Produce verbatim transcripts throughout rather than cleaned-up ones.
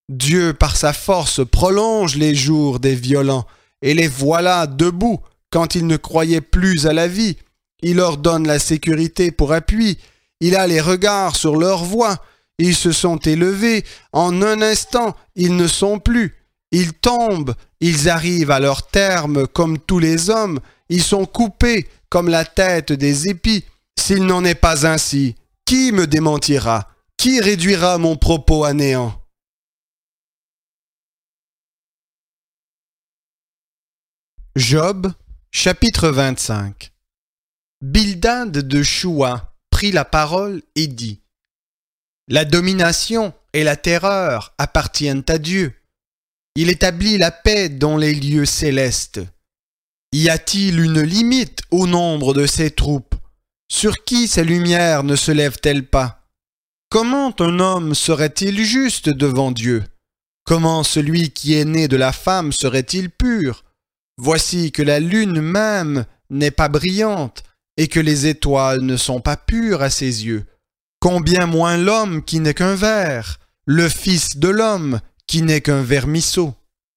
Dieu, par sa force, prolonge les jours des violents, et les voilà debout quand ils ne croyaient plus à la vie. Il leur donne la sécurité pour appui, il a les regards sur leur voie. Ils se sont élevés, en un instant, ils ne sont plus. Ils tombent, ils arrivent à leur terme comme tous les hommes, ils sont coupés comme la tête des épis. S'il n'en est pas ainsi, qui me démentira? Qui réduira mon propos à néant? Job, chapitre vingt-cinq. Bildad de Choua prit la parole et dit: La domination et la terreur appartiennent à Dieu. Il établit la paix dans les lieux célestes. Y a-t-il une limite au nombre de ses troupes? Sur qui ses lumières ne se lèvent-elles pas? Comment un homme serait-il juste devant Dieu? Comment celui qui est né de la femme serait-il pur? Voici que la lune même n'est pas brillante et que les étoiles ne sont pas pures à ses yeux. Combien moins l'homme qui n'est qu'un ver, le fils de l'homme qui n'est qu'un vermisseau.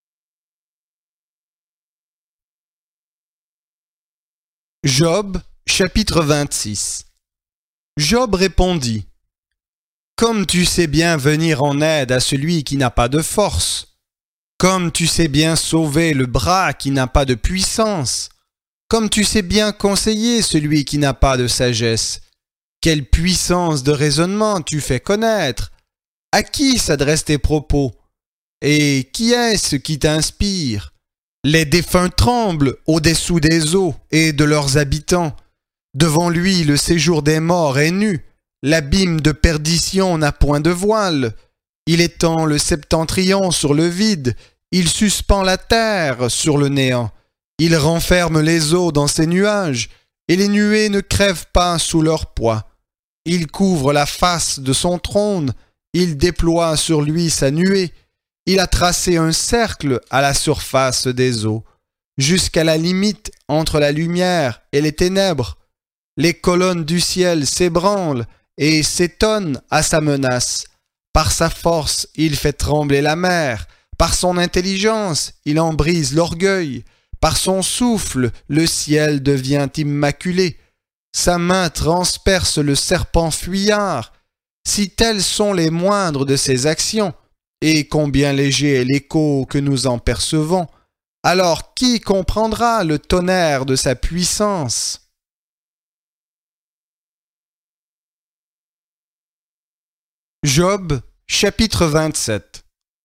Job, chapitre vingt-six. Job répondit: Comme tu sais bien venir en aide à celui qui n'a pas de force, comme tu sais bien sauver le bras qui n'a pas de puissance, comme tu sais bien conseiller celui qui n'a pas de sagesse, quelle puissance de raisonnement tu fais connaître! À qui s'adressent tes propos? Et qui est-ce qui t'inspire? Les défunts tremblent au-dessous des eaux et de leurs habitants. Devant lui, le séjour des morts est nu. L'abîme de perdition n'a point de voile. Il étend le septentrion sur le vide. Il suspend la terre sur le néant. Il renferme les eaux dans ses nuages, et les nuées ne crèvent pas sous leur poids. Il couvre la face de son trône. Il déploie sur lui sa nuée. Il a tracé un cercle à la surface des eaux, jusqu'à la limite entre la lumière et les ténèbres. Les colonnes du ciel s'ébranlent et s'étonnent à sa menace. Par sa force, il fait trembler la mer. Par son intelligence, il en brise l'orgueil. Par son souffle, le ciel devient immaculé. Sa main transperce le serpent fuyard. Si tels sont les moindres de ses actions, et combien léger est l'écho que nous en percevons, alors qui comprendra le tonnerre de sa puissance? Job, chapitre vingt-sept.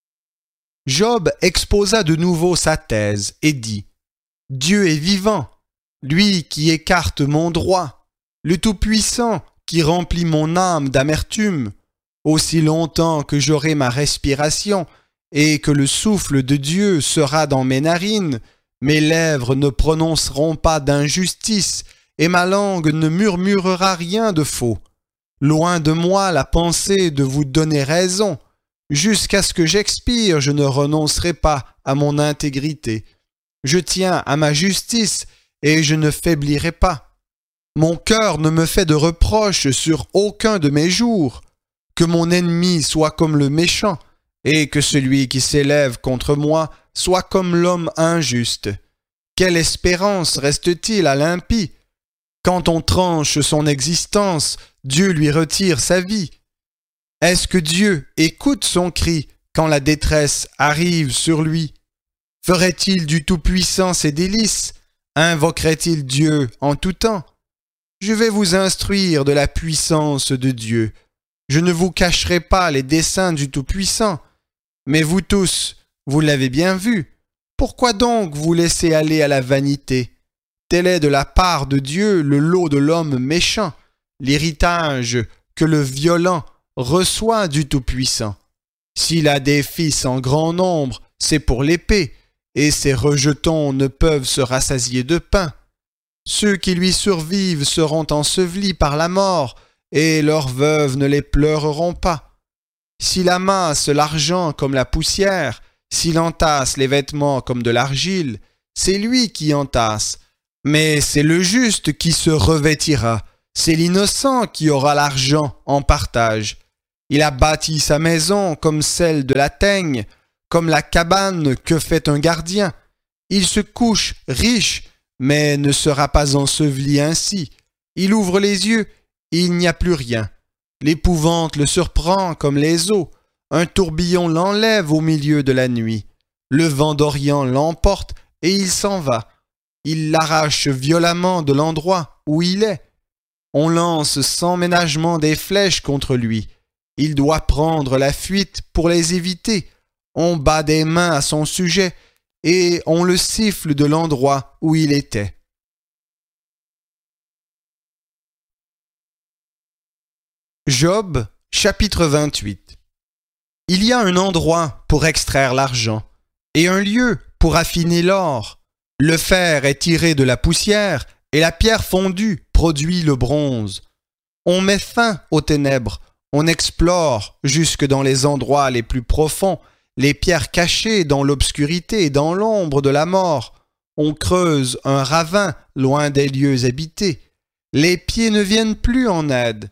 Job exposa de nouveau sa thèse et dit: Dieu est vivant, lui qui écarte mon droit, le Tout-Puissant qui remplit mon âme d'amertume. Aussi longtemps que j'aurai ma respiration et que le souffle de Dieu sera dans mes narines, mes lèvres ne prononceront pas d'injustice et ma langue ne murmurera rien de faux. Loin de moi la pensée de vous donner raison. Jusqu'à ce que j'expire, je ne renoncerai pas à mon intégrité. Je tiens à ma justice et je ne faiblirai pas. Mon cœur ne me fait de reproches sur aucun de mes jours. Que mon ennemi soit comme le méchant, et que celui qui s'élève contre moi soit comme l'homme injuste. Quelle espérance reste-t-il à l'impie? Quand on tranche son existence, Dieu lui retire sa vie. Est-ce que Dieu écoute son cri quand la détresse arrive sur lui? Ferait-il du Tout-Puissant ses délices? Invoquerait-il Dieu en tout temps? Je vais vous instruire de la puissance de Dieu. Je ne vous cacherai pas les desseins du Tout-Puissant. Mais vous tous, vous l'avez bien vu. Pourquoi donc vous laissez aller à la vanité? Tel est de la part de Dieu le lot de l'homme méchant, l'héritage que le violent reçoit du Tout-Puissant. S'il a des fils en grand nombre, c'est pour l'épée, et ses rejetons ne peuvent se rassasier de pain. Ceux qui lui survivent seront ensevelis par la mort, et leurs veuves ne les pleureront pas. S'il amasse l'argent comme la poussière, s'il entasse les vêtements comme de l'argile, c'est lui qui entasse, mais c'est le juste qui se revêtira, c'est l'innocent qui aura l'argent en partage. Il a bâti sa maison comme celle de la teigne, comme la cabane que fait un gardien. Il se couche riche, mais ne sera pas enseveli ainsi. Il ouvre les yeux, il n'y a plus rien. L'épouvante le surprend comme les eaux. Un tourbillon l'enlève au milieu de la nuit. Le vent d'Orient l'emporte et il s'en va. Il l'arrache violemment de l'endroit où il est. On lance sans ménagement des flèches contre lui. Il doit prendre la fuite pour les éviter. On bat des mains à son sujet et on le siffle de l'endroit où il était. Job, chapitre vingt-huit. Il y a un endroit pour extraire l'argent et un lieu pour affiner l'or. Le fer est tiré de la poussière et la pierre fondue produit le bronze. On met fin aux ténèbres, on explore jusque dans les endroits les plus profonds, les pierres cachées dans l'obscurité et dans l'ombre de la mort. On creuse un ravin loin des lieux habités. Les pieds ne viennent plus en aide,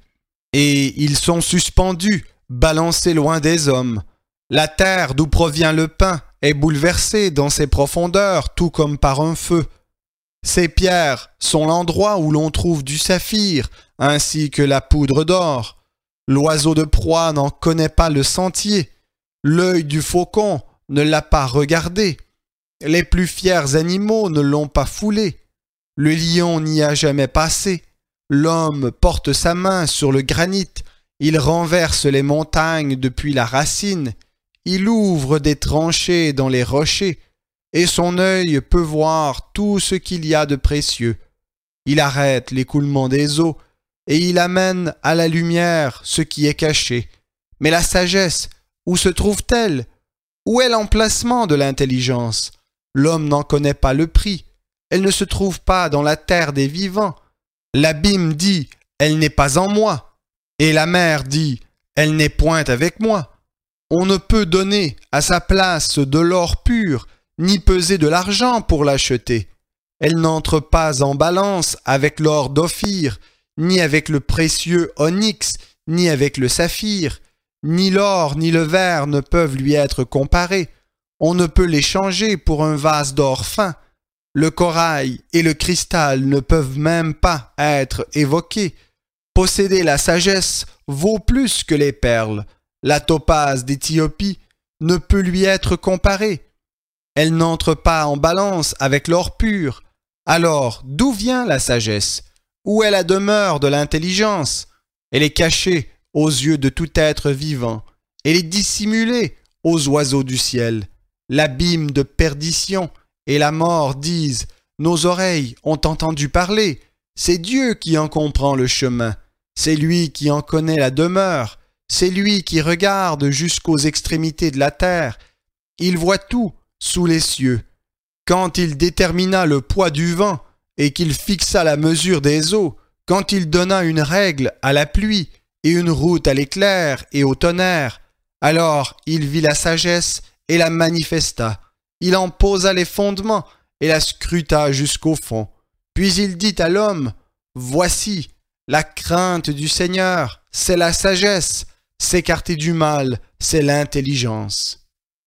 et ils sont suspendus, balancés loin des hommes. La terre d'où provient le pain est bouleversée dans ses profondeurs, tout comme par un feu. Ces pierres sont l'endroit où l'on trouve du saphir, ainsi que la poudre d'or. L'oiseau de proie n'en connaît pas le sentier. L'œil du faucon ne l'a pas regardé. Les plus fiers animaux ne l'ont pas foulé. Le lion n'y a jamais passé. L'homme porte sa main sur le granit. Il renverse les montagnes depuis la racine. Il ouvre des tranchées dans les rochers, et son œil peut voir tout ce qu'il y a de précieux. Il arrête l'écoulement des eaux, et il amène à la lumière ce qui est caché. Mais la sagesse, où se trouve-t-elle? Où est l'emplacement de l'intelligence? L'homme n'en connaît pas le prix. Elle ne se trouve pas dans la terre des vivants. L'abîme dit « Elle n'est pas en moi », et la mer dit « Elle n'est point avec moi ». On ne peut donner à sa place de l'or pur, ni peser de l'argent pour l'acheter. Elle n'entre pas en balance avec l'or d'Ophir, ni avec le précieux onyx, ni avec le saphir. Ni l'or ni le verre ne peuvent lui être comparés. On ne peut les changer pour un vase d'or fin. Le corail et le cristal ne peuvent même pas être évoqués. Posséder la sagesse vaut plus que les perles. La topaze d'Éthiopie ne peut lui être comparée. Elle n'entre pas en balance avec l'or pur. Alors, d'où vient la sagesse? Où est la demeure de l'intelligence? Elle est cachée aux yeux de tout être vivant. Elle est dissimulée aux oiseaux du ciel. L'abîme de perdition et la mort disent « Nos oreilles ont entendu parler. C'est Dieu qui en comprend le chemin. C'est lui qui en connaît la demeure. C'est lui qui regarde jusqu'aux extrémités de la terre. Il voit tout sous les cieux. Quand il détermina le poids du vent et qu'il fixa la mesure des eaux, quand il donna une règle à la pluie et une route à l'éclair et au tonnerre, alors il vit la sagesse et la manifesta. Il en posa les fondements et la scruta jusqu'au fond. Puis il dit à l'homme, « Voici, la crainte du Seigneur, c'est la sagesse. S'écarter du mal, c'est l'intelligence. »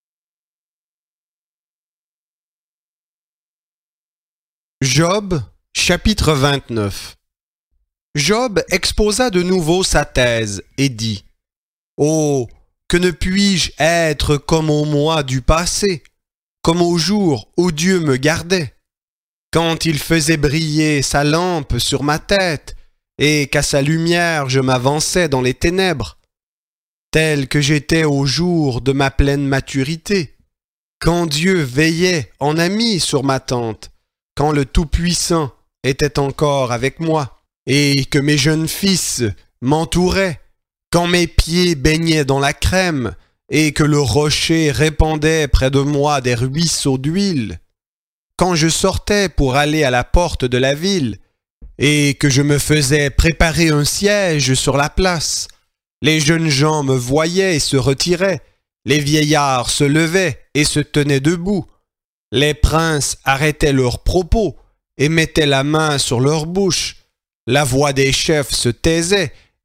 Job, chapitre vingt-neuf. Job exposa de nouveau sa thèse et dit « Oh, que ne puis-je être comme au mois du passé, comme au jour où Dieu me gardait, quand il faisait briller sa lampe sur ma tête et qu'à sa lumière je m'avançais dans les ténèbres, tel que j'étais au jour de ma pleine maturité, quand Dieu veillait en ami sur ma tente, quand le Tout-Puissant était encore avec moi, et que mes jeunes fils m'entouraient, quand mes pieds baignaient dans la crème, et que le rocher répandait près de moi des ruisseaux d'huile, quand je sortais pour aller à la porte de la ville, et que je me faisais préparer un siège sur la place, les jeunes gens me voyaient et se retiraient, les vieillards se levaient et se tenaient debout, les princes arrêtaient leurs propos et mettaient la main sur leur bouche, la voix des chefs se taisait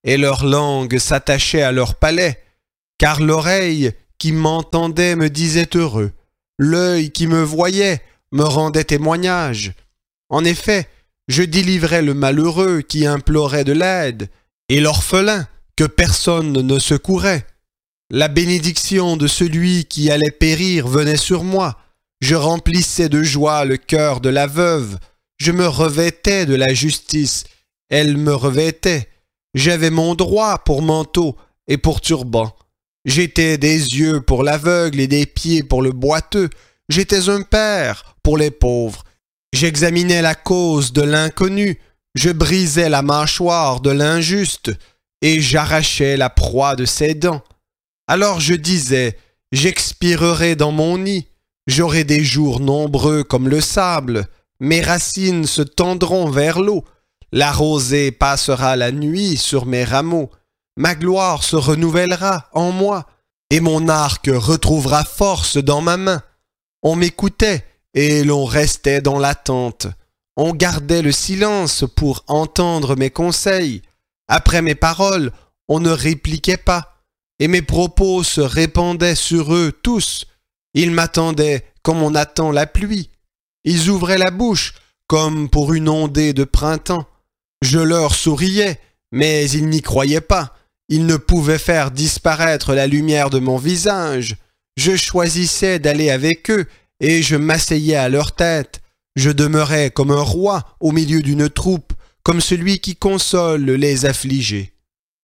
et leur langue s'attachait à leur palais, car l'oreille qui m'entendait me disait heureux, l'œil qui me voyait me rendait témoignage. En effet, je délivrais le malheureux qui implorait de l'aide, et l'orphelin que personne ne secourait. La bénédiction de celui qui allait périr venait sur moi. Je remplissais de joie le cœur de la veuve. Je me revêtais de la justice. Elle me revêtait. J'avais mon droit pour manteau et pour turban. J'étais des yeux pour l'aveugle et des pieds pour le boiteux. J'étais un père pour les pauvres. J'examinais la cause de l'inconnu. Je brisais la mâchoire de l'injuste et j'arrachais la proie de ses dents. Alors je disais, j'expirerai dans mon nid. J'aurai des jours nombreux comme le sable. Mes racines se tendront vers l'eau. La rosée passera la nuit sur mes rameaux. Ma gloire se renouvellera en moi, et mon arc retrouvera force dans ma main. On m'écoutait, et l'on restait dans l'attente. On gardait le silence pour entendre mes conseils. Après mes paroles, on ne répliquait pas, et mes propos se répandaient sur eux tous. Ils m'attendaient comme on attend la pluie. Ils ouvraient la bouche comme pour une ondée de printemps. Je leur souriais, mais ils n'y croyaient pas. Ils ne pouvaient faire disparaître la lumière de mon visage. Je choisissais d'aller avec eux, et je m'asseyais à leur tête. Je demeurais comme un roi au milieu d'une troupe, comme celui qui console les affligés.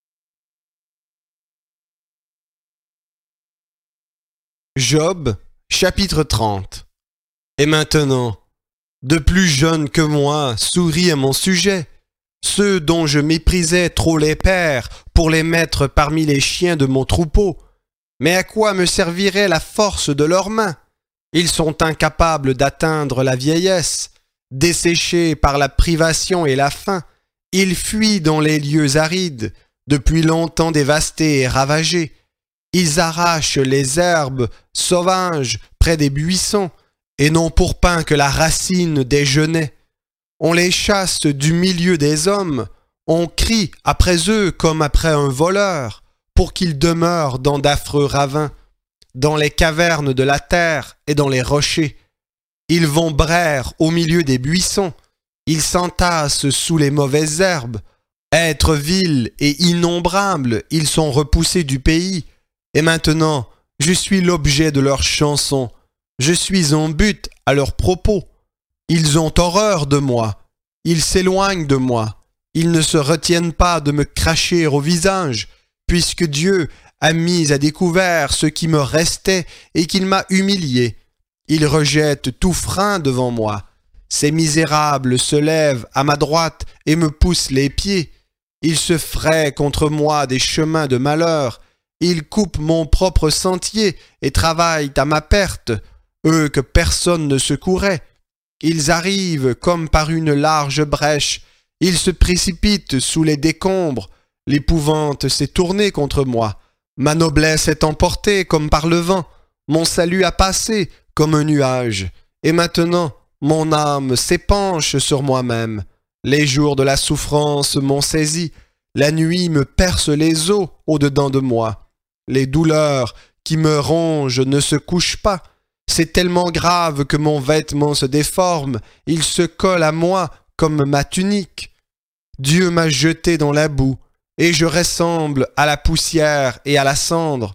Job, chapitre trente. Et maintenant, de plus jeunes que moi sourient à mon sujet, ceux dont je méprisais trop les pères pour les mettre parmi les chiens de mon troupeau. Mais à quoi me servirait la force de leurs mains? Ils sont incapables d'atteindre la vieillesse. Desséchés par la privation et la faim, ils fuient dans les lieux arides, depuis longtemps dévastés et ravagés. Ils arrachent les herbes sauvages près des buissons, et n'ont pour pain que la racine des genêts. On les chasse du milieu des hommes, on crie après eux comme après un voleur, pour qu'ils demeurent dans d'affreux ravins, dans les cavernes de la terre et dans les rochers. Ils vont braire au milieu des buissons, ils s'entassent sous les mauvaises herbes. Êtres vils et innombrables, ils sont repoussés du pays, et maintenant je suis l'objet de leurs chansons, je suis en but à leurs propos. Ils ont horreur de moi, ils s'éloignent de moi, ils ne se retiennent pas de me cracher au visage, puisque Dieu a mis à découvert ce qui me restait et qu'il m'a humilié. Ils rejettent tout frein devant moi. Ces misérables se lèvent à ma droite et me poussent les pieds. Ils se fraient contre moi des chemins de malheur. Ils coupent mon propre sentier et travaillent à ma perte, eux que personne ne secourait. Ils arrivent comme par une large brèche. Ils se précipitent sous les décombres. L'épouvante s'est tournée contre moi. Ma noblesse est emportée comme par le vent. Mon salut a passé comme un nuage. Et maintenant, mon âme s'épanche sur moi-même. Les jours de la souffrance m'ont saisi. La nuit me perce les os au-dedans de moi. Les douleurs qui me rongent ne se couchent pas. C'est tellement grave que mon vêtement se déforme. Il se colle à moi comme ma tunique. Dieu m'a jeté dans la boue, et je ressemble à la poussière et à la cendre.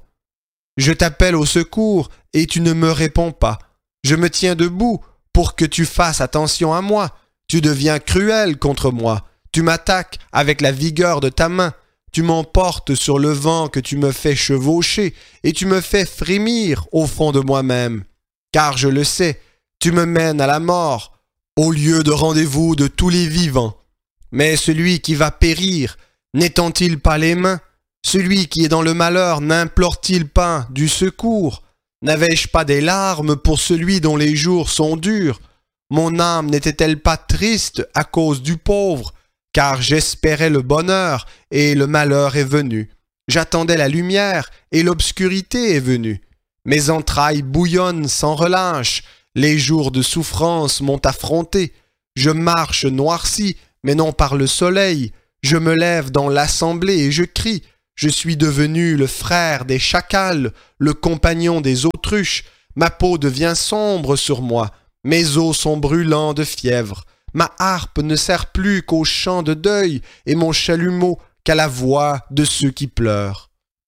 Je t'appelle au secours, et tu ne me réponds pas. Je me tiens debout pour que tu fasses attention à moi. Tu deviens cruel contre moi. Tu m'attaques avec la vigueur de ta main. Tu m'emportes sur le vent que tu me fais chevaucher, et tu me fais frémir au fond de moi-même. Car je le sais, tu me mènes à la mort, au lieu de rendez-vous de tous les vivants. Mais celui qui va périr, n'étend-il pas les mains? Celui qui est dans le malheur, n'implore-t-il pas du secours? N'avais-je pas des larmes pour celui dont les jours sont durs? Mon âme n'était-elle pas triste à cause du pauvre? Car j'espérais le bonheur, et le malheur est venu. J'attendais la lumière, et l'obscurité est venue. Mes entrailles bouillonnent sans relâche, les jours de souffrance m'ont affronté. Je marche noirci, mais non par le soleil. Je me lève dans l'assemblée et je crie. Je suis devenu le frère des chacals, le compagnon des autruches. Ma peau devient sombre sur moi. Mes os sont brûlants de fièvre. Ma harpe ne sert plus qu'au chant de deuil et mon chalumeau qu'à la voix de ceux qui pleurent.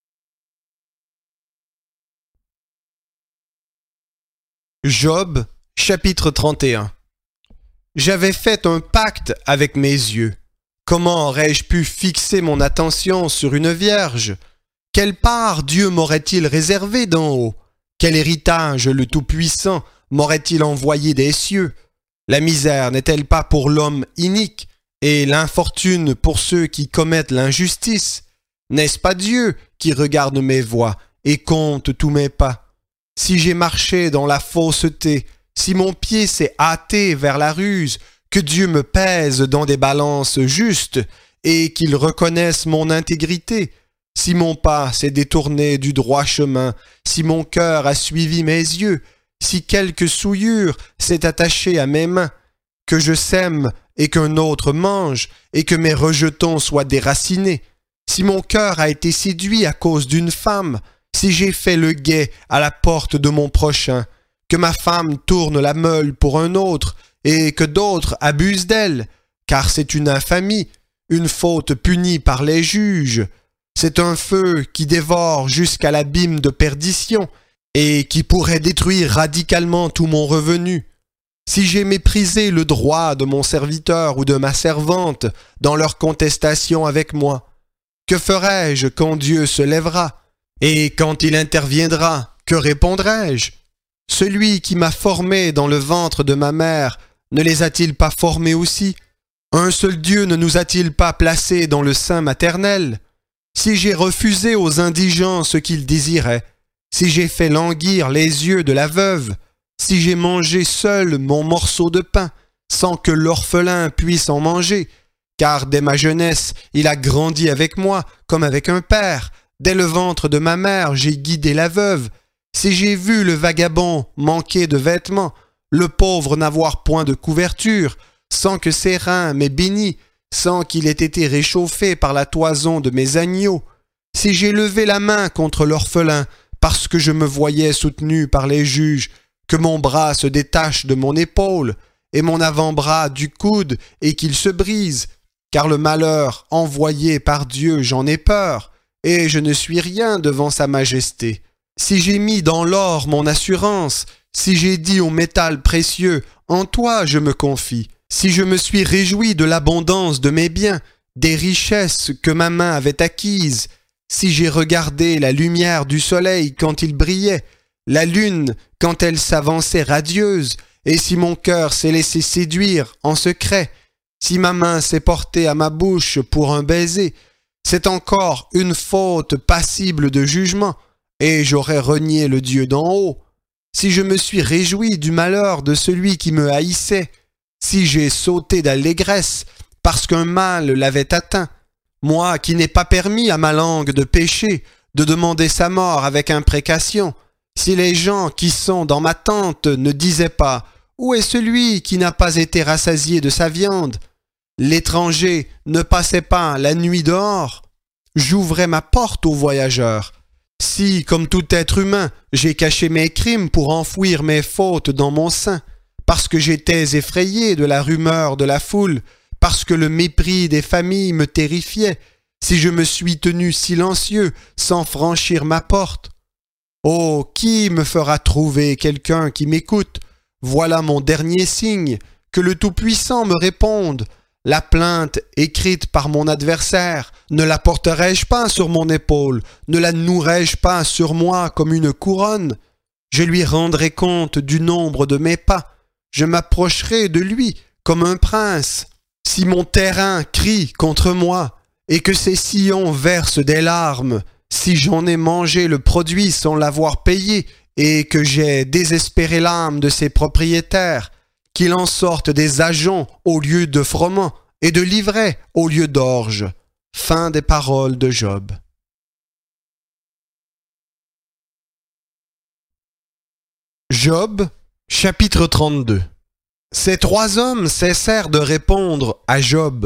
Job, chapitre trente et un. J'avais fait un pacte avec mes yeux. Comment aurais-je pu fixer mon attention sur une vierge? Quelle part Dieu m'aurait-il réservé d'en haut? Quel héritage le Tout-Puissant m'aurait-il envoyé des cieux? La misère n'est-elle pas pour l'homme inique, et l'infortune pour ceux qui commettent l'injustice? N'est-ce pas Dieu qui regarde mes voies et compte tous mes pas? Si j'ai marché dans la fausseté, si mon pied s'est hâté vers la ruse, que Dieu me pèse dans des balances justes et qu'il reconnaisse mon intégrité. Si mon pas s'est détourné du droit chemin, si mon cœur a suivi mes yeux, si quelque souillure s'est attachée à mes mains, que je sème et qu'un autre mange, et que mes rejetons soient déracinés, si mon cœur a été séduit à cause d'une femme, si j'ai fait le guet à la porte de mon prochain, que ma femme tourne la meule pour un autre, et que d'autres abusent d'elle, car c'est une infamie, une faute punie par les juges. C'est un feu qui dévore jusqu'à l'abîme de perdition, et qui pourrait détruire radicalement tout mon revenu. Si j'ai méprisé le droit de mon serviteur ou de ma servante dans leur contestation avec moi, que ferai-je quand Dieu se lèvera? Et quand il interviendra, que répondrai-je? Celui qui m'a formé dans le ventre de ma mère, ne les a-t-il pas formés aussi? Un seul Dieu ne nous a-t-il pas placés dans le sein maternel? Si j'ai refusé aux indigents ce qu'ils désiraient, si j'ai fait languir les yeux de la veuve, si j'ai mangé seul mon morceau de pain, sans que l'orphelin puisse en manger, car dès ma jeunesse il a grandi avec moi comme avec un père, dès le ventre de ma mère j'ai guidé la veuve, si j'ai vu le vagabond manquer de vêtements, le pauvre n'avoir point de couverture, sans que ses reins m'aient béni, sans qu'il ait été réchauffé par la toison de mes agneaux, si j'ai levé la main contre l'orphelin, parce que je me voyais soutenu par les juges, que mon bras se détache de mon épaule, et mon avant-bras du coude, et qu'il se brise, car le malheur envoyé par Dieu j'en ai peur, et je ne suis rien devant sa majesté. Si j'ai mis dans l'or mon assurance, si j'ai dit au métal précieux, en toi je me confie, si je me suis réjoui de l'abondance de mes biens, des richesses que ma main avait acquises, si j'ai regardé la lumière du soleil quand il brillait, la lune quand elle s'avançait radieuse, et si mon cœur s'est laissé séduire en secret, si ma main s'est portée à ma bouche pour un baiser, c'est encore une faute passible de jugement, et j'aurais renié le Dieu d'en haut. Si je me suis réjoui du malheur de celui qui me haïssait, si j'ai sauté d'allégresse parce qu'un mal l'avait atteint, moi qui n'ai pas permis à ma langue de pécher, de demander sa mort avec imprécation, si les gens qui sont dans ma tente ne disaient pas « Où est celui qui n'a pas été rassasié de sa viande ?» L'étranger ne passait pas la nuit dehors, j'ouvrais ma porte aux voyageurs. Si, comme tout être humain, j'ai caché mes crimes pour enfouir mes fautes dans mon sein, parce que j'étais effrayé de la rumeur de la foule, parce que le mépris des familles me terrifiait, si je me suis tenu silencieux sans franchir ma porte. Oh, qui me fera trouver quelqu'un qui m'écoute? Voilà mon dernier signe, que le Tout-Puissant me réponde. La plainte écrite par mon adversaire, ne la porterai-je pas sur mon épaule, ne la nouerai-je pas sur moi comme une couronne? Je lui rendrai compte du nombre de mes pas, je m'approcherai de lui comme un prince. Si mon terrain crie contre moi, et que ses sillons versent des larmes, si j'en ai mangé le produit sans l'avoir payé, et que j'ai désespéré l'âme de ses propriétaires, qu'il en sorte des ajoncs au lieu de froment, et de l'ivraie au lieu d'orge. Fin des paroles de Job. Job, chapitre trente-deux. Ces trois hommes cessèrent de répondre à Job,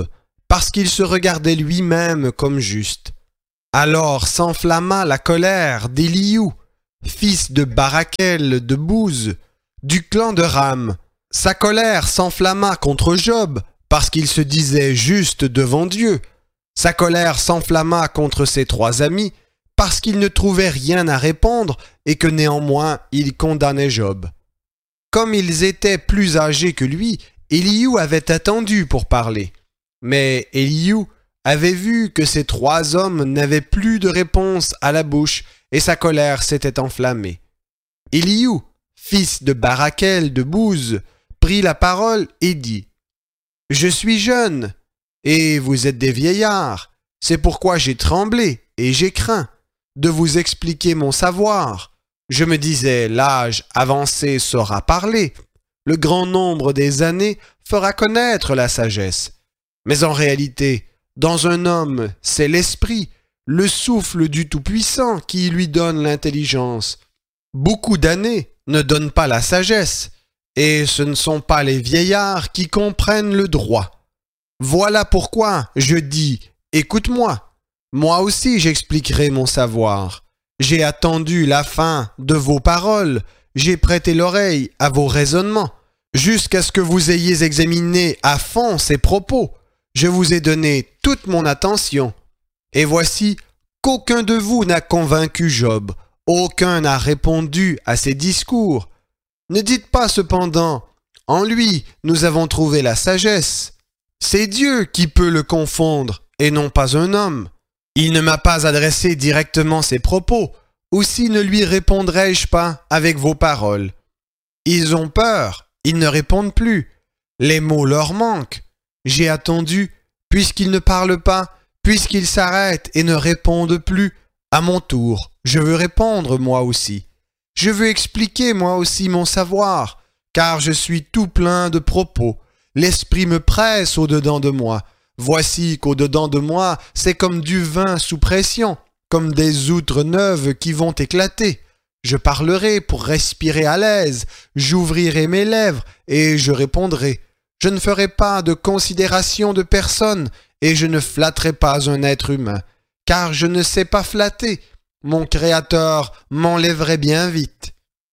parce qu'il se regardait lui-même comme juste. Alors s'enflamma la colère d'Éliou, fils de Barakel de Bouz, du clan de Ram. Sa colère s'enflamma contre Job, parce qu'il se disait juste devant Dieu. Sa colère s'enflamma contre ses trois amis, parce qu'ils ne trouvaient rien à répondre et que néanmoins ils condamnaient Job. Comme ils étaient plus âgés que lui, Éliou avait attendu pour parler. Mais Éliou avait vu que ces trois hommes n'avaient plus de réponse à la bouche et sa colère s'était enflammée. Éliou, fils de Barakel de Bouz, prit la parole et dit « Je suis jeune, et vous êtes des vieillards, c'est pourquoi j'ai tremblé et j'ai craint de vous expliquer mon savoir. Je me disais, l'âge avancé saura parler, le grand nombre des années fera connaître la sagesse. Mais en réalité, dans un homme, c'est l'esprit, le souffle du Tout-Puissant qui lui donne l'intelligence. Beaucoup d'années ne donnent pas la sagesse, et ce ne sont pas les vieillards qui comprennent le droit. Voilà pourquoi je dis, écoute-moi, moi aussi j'expliquerai mon savoir. J'ai attendu la fin de vos paroles, j'ai prêté l'oreille à vos raisonnements, jusqu'à ce que vous ayez examiné à fond ces propos. Je vous ai donné toute mon attention. Et voici qu'aucun de vous n'a convaincu Job, aucun n'a répondu à ses discours. Ne dites pas cependant, en lui nous avons trouvé la sagesse. C'est Dieu qui peut le confondre, et non pas un homme. Il ne m'a pas adressé directement ses propos, aussi ne lui répondrai-je pas avec vos paroles. Ils ont peur, ils ne répondent plus. Les mots leur manquent. J'ai attendu, puisqu'ils ne parlent pas, puisqu'ils s'arrêtent et ne répondent plus. À mon tour, je veux répondre moi aussi. Je veux expliquer moi aussi mon savoir, car je suis tout plein de propos. L'esprit me presse au-dedans de moi. Voici qu'au-dedans de moi, c'est comme du vin sous pression, comme des outres neuves qui vont éclater. Je parlerai pour respirer à l'aise, j'ouvrirai mes lèvres et je répondrai. Je ne ferai pas de considération de personne et je ne flatterai pas un être humain, car je ne sais pas flatter. Mon Créateur m'enlèverait bien vite.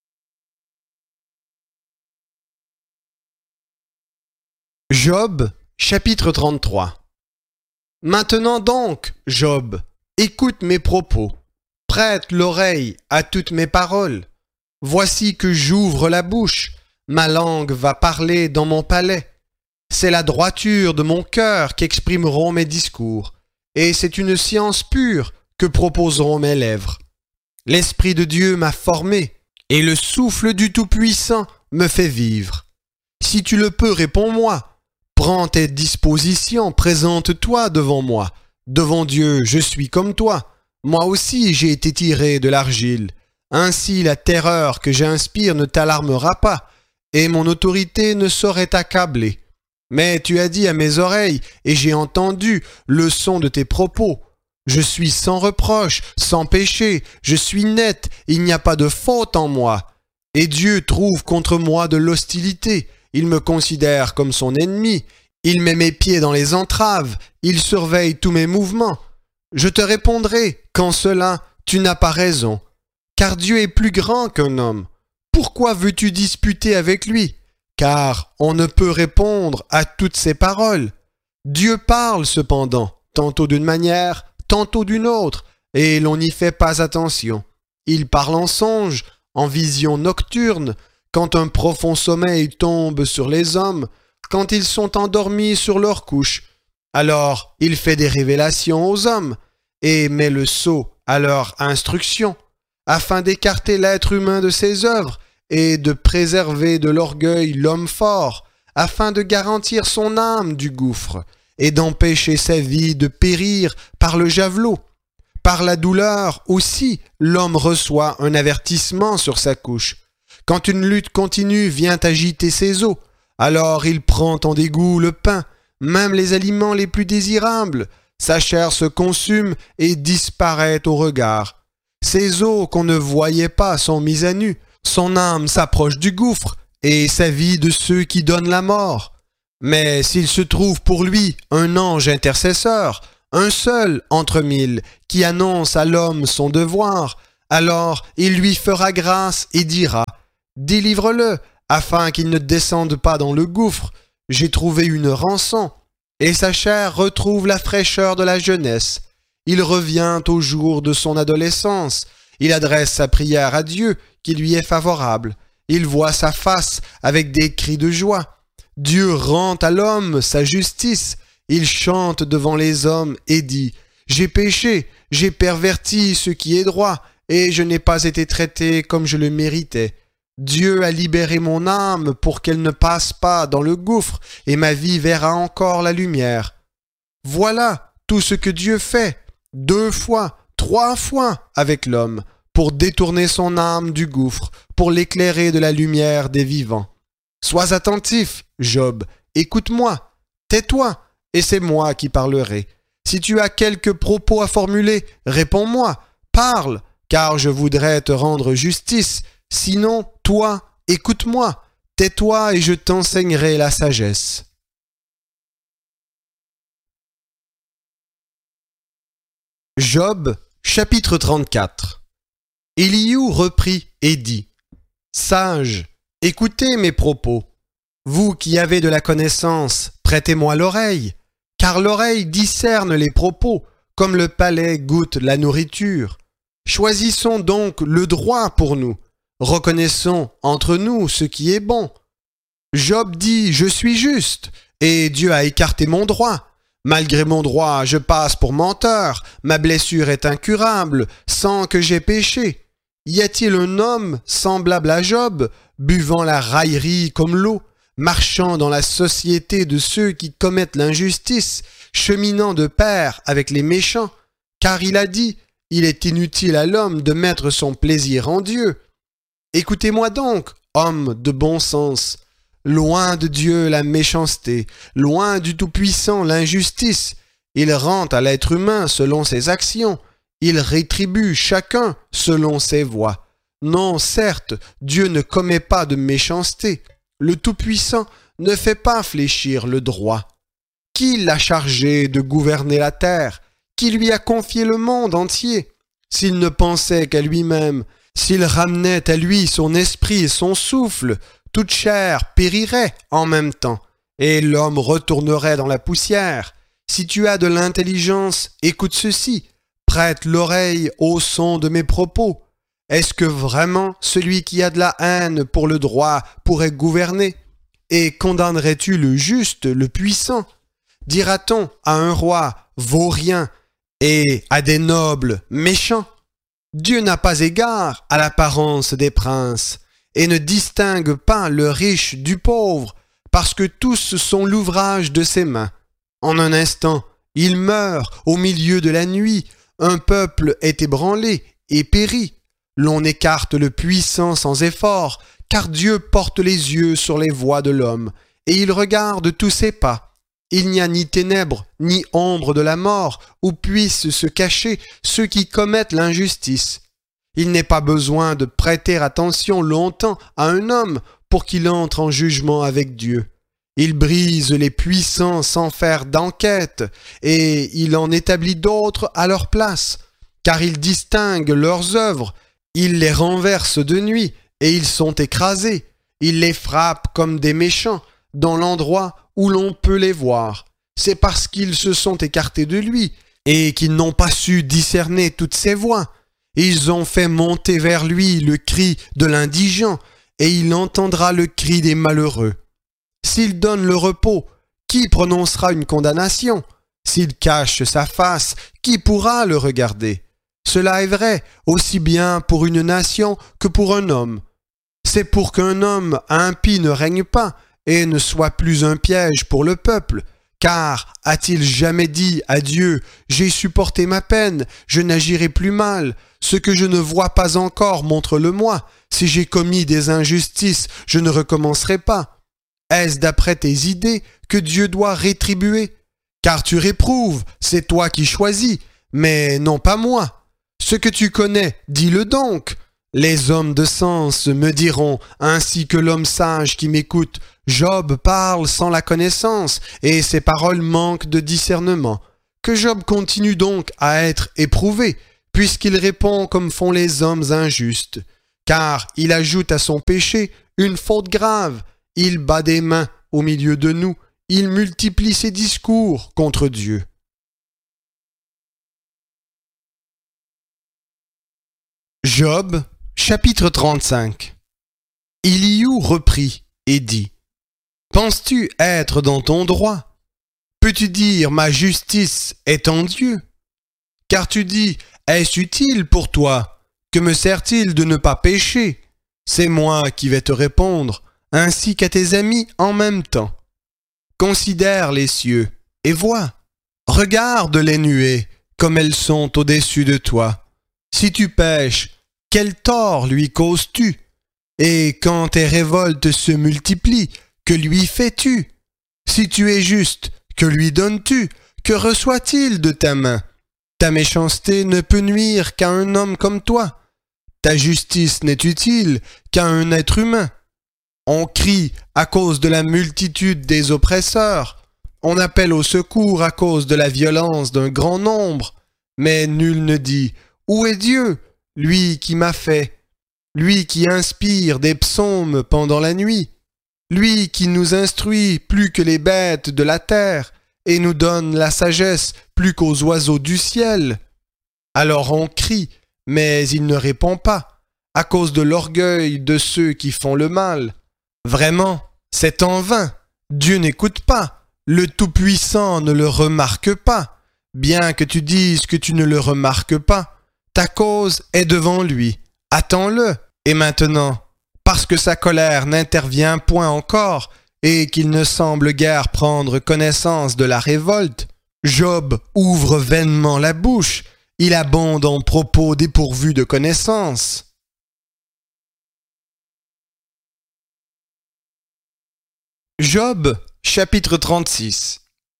Job, chapitre trente-trois. Maintenant donc, Job, écoute mes propos, prête l'oreille à toutes mes paroles. Voici que j'ouvre la bouche, ma langue va parler dans mon palais. C'est la droiture de mon cœur qu'exprimeront mes discours, et c'est une science pure que proposeront mes lèvres. L'Esprit de Dieu m'a formé, et le souffle du Tout-Puissant me fait vivre. Si tu le peux, réponds-moi. Prends tes dispositions, présente-toi devant moi. Devant Dieu, je suis comme toi. Moi aussi, j'ai été tiré de l'argile. Ainsi, la terreur que j'inspire ne t'alarmera pas, et mon autorité ne saurait t'accabler. Mais tu as dit à mes oreilles, et j'ai entendu le son de tes propos. Je suis sans reproche, sans péché, je suis net, il n'y a pas de faute en moi. Et Dieu trouve contre moi de l'hostilité. Il me considère comme son ennemi, il met mes pieds dans les entraves, il surveille tous mes mouvements. Je te répondrai qu'en cela tu n'as pas raison, car Dieu est plus grand qu'un homme. Pourquoi veux-tu disputer avec lui? Car on ne peut répondre à toutes ses paroles. Dieu parle cependant, tantôt d'une manière, tantôt d'une autre, et l'on n'y fait pas attention. Il parle en songe, en vision nocturne, quand un profond sommeil tombe sur les hommes, quand ils sont endormis sur leur couche. Alors il fait des révélations aux hommes, et met le sceau à leur instruction, afin d'écarter l'être humain de ses œuvres, et de préserver de l'orgueil l'homme fort, afin de garantir son âme du gouffre, et d'empêcher sa vie de périr par le javelot. Par la douleur aussi, l'homme reçoit un avertissement sur sa couche. Quand une lutte continue vient agiter ses os, alors il prend en dégoût le pain, même les aliments les plus désirables. Sa chair se consume et disparaît au regard. Ses os qu'on ne voyait pas sont mis à nu. Son âme s'approche du gouffre et sa vie de ceux qui donnent la mort. Mais s'il se trouve pour lui un ange intercesseur, un seul entre mille, qui annonce à l'homme son devoir, alors il lui fera grâce et dira « Délivre-le, afin qu'il ne descende pas dans le gouffre. J'ai trouvé une rançon. » Et sa chair retrouve la fraîcheur de la jeunesse. Il revient au jour de son adolescence. Il adresse sa prière à Dieu, qui lui est favorable. Il voit sa face avec des cris de joie. Dieu rend à l'homme sa justice. Il chante devant les hommes et dit « J'ai péché, j'ai perverti ce qui est droit, et je n'ai pas été traité comme je le méritais. Dieu a libéré mon âme pour qu'elle ne passe pas dans le gouffre, et ma vie verra encore la lumière. » Voilà tout ce que Dieu fait, deux fois, trois fois avec l'homme, pour détourner son âme du gouffre, pour l'éclairer de la lumière des vivants. Sois attentif, Job, écoute-moi, tais-toi, et c'est moi qui parlerai. Si tu as quelques propos à formuler, réponds-moi, parle, car je voudrais te rendre justice. Sinon, toi, écoute-moi, tais-toi et je t'enseignerai la sagesse. Job, chapitre trente-quatre. Élihu reprit et dit « Sages, écoutez mes propos. Vous qui avez de la connaissance, prêtez-moi l'oreille, car l'oreille discerne les propos, comme le palais goûte la nourriture. Choisissons donc le droit pour nous. Reconnaissons entre nous ce qui est bon. Job dit « Je suis juste, et Dieu a écarté mon droit. Malgré mon droit, je passe pour menteur. Ma blessure est incurable, sans que j'aie péché. Y a-t-il un homme semblable à Job, buvant la raillerie comme l'eau, marchant dans la société de ceux qui commettent l'injustice, cheminant de pair avec les méchants? Car il a dit « Il est inutile à l'homme de mettre son plaisir en Dieu. » Écoutez-moi donc, hommes de bon sens. Loin de Dieu la méchanceté, loin du Tout-Puissant l'injustice. Il rend à l'être humain selon ses actions. Il rétribue chacun selon ses voies. Non, certes, Dieu ne commet pas de méchanceté. Le Tout-Puissant ne fait pas fléchir le droit. Qui l'a chargé de gouverner la terre? Qui lui a confié le monde entier? S'il ne pensait qu'à lui-même, s'il ramenait à lui son esprit et son souffle, toute chair périrait en même temps, et l'homme retournerait dans la poussière. Si tu as de l'intelligence, écoute ceci, prête l'oreille au son de mes propos. Est-ce que vraiment celui qui a de la haine pour le droit pourrait gouverner? Et condamnerais-tu le juste, le puissant? Dira-t-on à un roi vaurien et à des nobles méchants? Dieu n'a pas égard à l'apparence des princes, et ne distingue pas le riche du pauvre, parce que tous sont l'ouvrage de ses mains. En un instant, il meurt au milieu de la nuit, un peuple est ébranlé et périt. L'on écarte le puissant sans effort, car Dieu porte les yeux sur les voies de l'homme, et il regarde tous ses pas. Il n'y a ni ténèbres, ni ombre de la mort, où puissent se cacher ceux qui commettent l'injustice. Il n'est pas besoin de prêter attention longtemps à un homme pour qu'il entre en jugement avec Dieu. Il brise les puissants sans faire d'enquête, et il en établit d'autres à leur place, car il distingue leurs œuvres, il les renverse de nuit, et ils sont écrasés. Il les frappe comme des méchants, dans l'endroit où l'on peut les voir. C'est parce qu'ils se sont écartés de lui, et qu'ils n'ont pas su discerner toutes ses voies. Ils ont fait monter vers lui le cri de l'indigent, et il entendra le cri des malheureux. S'il donne le repos, qui prononcera une condamnation? S'il cache sa face, qui pourra le regarder? Cela est vrai, aussi bien pour une nation que pour un homme. C'est pour qu'un homme impie ne règne pas, et ne soit plus un piège pour le peuple. Car a-t-il jamais dit à Dieu « J'ai supporté ma peine, je n'agirai plus mal. Ce que je ne vois pas encore, montre-le-moi. Si j'ai commis des injustices, je ne recommencerai pas. » Est-ce d'après tes idées que Dieu doit rétribuer? Car tu réprouves, c'est toi qui choisis, mais non pas moi. Ce que tu connais, dis-le donc. Les hommes de sens me diront, ainsi que l'homme sage qui m'écoute, Job parle sans la connaissance, et ses paroles manquent de discernement. Que Job continue donc à être éprouvé, puisqu'il répond comme font les hommes injustes. Car il ajoute à son péché une faute grave, il bat des mains au milieu de nous, il multiplie ses discours contre Dieu. Job, chapitre trente-cinq. Élihu reprit et dit, « Penses-tu être dans ton droit? Peux-tu dire, ma justice est en Dieu? Car tu dis, est-ce utile pour toi? Que me sert-il de ne pas pécher? C'est moi qui vais te répondre, ainsi qu'à tes amis en même temps. Considère les cieux et vois, regarde les nuées comme elles sont au-dessus de toi. Si tu pèches, quel tort lui causes-tu? Et quand tes révoltes se multiplient, que lui fais-tu? Si tu es juste, que lui donnes-tu? Que reçoit-il de ta main? Ta méchanceté ne peut nuire qu'à un homme comme toi. Ta justice n'est utile qu'à un être humain. On crie à cause de la multitude des oppresseurs. On appelle au secours à cause de la violence d'un grand nombre. Mais nul ne dit, où est Dieu, lui qui m'a fait, lui qui inspire des psaumes pendant la nuit, lui qui nous instruit plus que les bêtes de la terre et nous donne la sagesse plus qu'aux oiseaux du ciel. Alors on crie, mais il ne répond pas, à cause de l'orgueil de ceux qui font le mal. Vraiment, c'est en vain. Dieu n'écoute pas. Le Tout-Puissant ne le remarque pas. Bien que tu dises que tu ne le remarques pas, ta cause est devant lui. Attends-le. Et maintenant, parce que sa colère n'intervient point encore et qu'il ne semble guère prendre connaissance de la révolte, Job ouvre vainement la bouche. Il abonde en propos dépourvus de connaissance. Job, chapitre trente-six.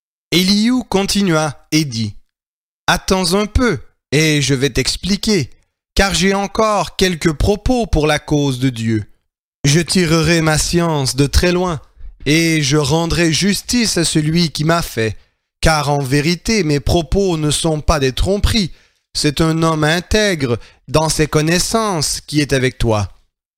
Élihu continua et dit, « Attends un peu, et je vais t'expliquer, car j'ai encore quelques propos pour la cause de Dieu. Je tirerai ma science de très loin, et je rendrai justice à celui qui m'a fait, car en vérité mes propos ne sont pas des tromperies, c'est un homme intègre dans ses connaissances qui est avec toi.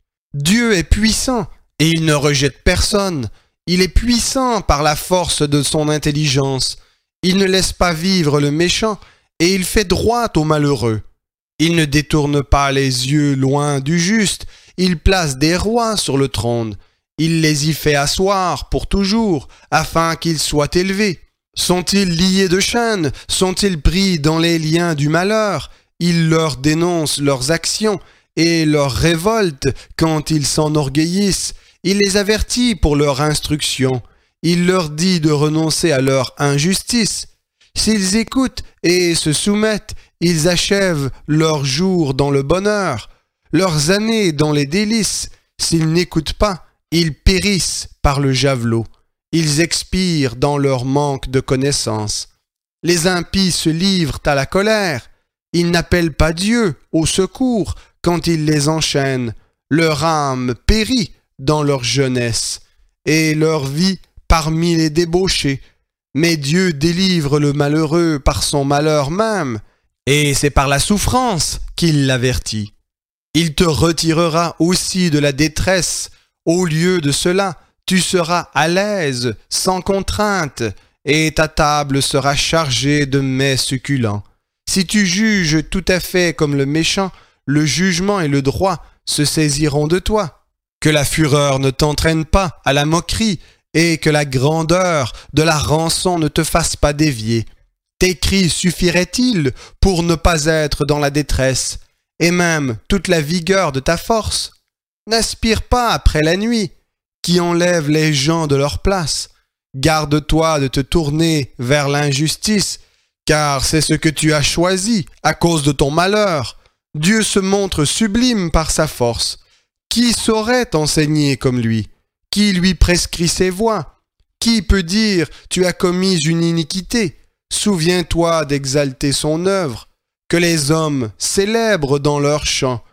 Dieu est puissant, et il ne rejette personne. Il est puissant par la force de son intelligence. Il ne laisse pas vivre le méchant, et il fait droit aux malheureux. Il ne détourne pas les yeux loin du juste. Il place des rois sur le trône. Il les y fait asseoir pour toujours, afin qu'ils soient élevés. Sont-ils liés de chaînes? Sont-ils pris dans les liens du malheur? Il leur dénonce leurs actions et leurs révoltes quand ils s'enorgueillissent. Il les avertit pour leur instruction. Il leur dit de renoncer à leur injustice. S'ils écoutent et se soumettent, ils achèvent leurs jours dans le bonheur, leurs années dans les délices. S'ils n'écoutent pas, ils périssent par le javelot. Ils expirent dans leur manque de connaissance. Les impies se livrent à la colère. Ils n'appellent pas Dieu au secours quand il les enchaîne. Leur âme périt dans leur jeunesse, et leur vie parmi les débauchés. Mais Dieu délivre le malheureux par son malheur même, et c'est par la souffrance qu'il l'avertit. Il te retirera aussi de la détresse. Au lieu de cela, tu seras à l'aise, sans contrainte, et ta table sera chargée de mets succulents. Si tu juges tout à fait comme le méchant, le jugement et le droit se saisiront de toi. Que la fureur ne t'entraîne pas à la moquerie et que la grandeur de la rançon ne te fasse pas dévier. Tes cris suffiraient-ils pour ne pas être dans la détresse, et même toute la vigueur de ta force? N'aspire pas après la nuit, qui enlève les gens de leur place. Garde-toi de te tourner vers l'injustice, car c'est ce que tu as choisi à cause de ton malheur. Dieu se montre sublime par sa force. Qui saurait t'enseigner comme lui? Qui lui prescrit ses voies? Qui peut dire « Tu as commis une iniquité » Souviens-toi d'exalter son œuvre. Que les hommes célèbrent dans leur chant.